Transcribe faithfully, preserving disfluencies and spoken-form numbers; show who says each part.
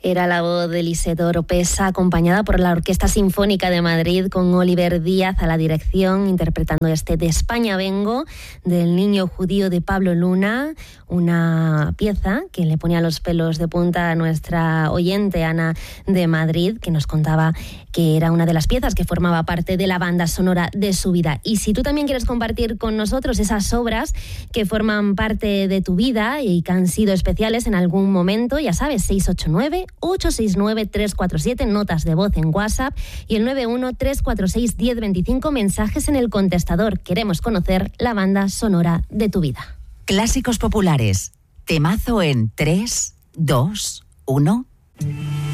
Speaker 1: Era la voz de Eliseo Oropesa, acompañada por la Orquesta Sinfónica de Madrid, con Oliver Díaz a la dirección, interpretando este De España vengo, del Niño judío de Pablo Luna, una pieza que le ponía los pelos de punta a nuestra oyente Ana de Madrid, que nos contaba que era una de las piezas que formaba parte de la banda sonora de su vida. Y si tú también quieres compartir con nosotros esas obras que forman parte de tu vida y que han sido especiales en algún momento, ya sabes, seis ocho nueve, ocho seis nueve, tres cuatro siete, notas de voz en WhatsApp, y el nueve uno, tres cuatro seis, uno cero dos cinco, mensajes en el contestador. Queremos conocer la banda sonora de tu vida.
Speaker 2: Clásicos populares. Temazo en tres, dos, uno.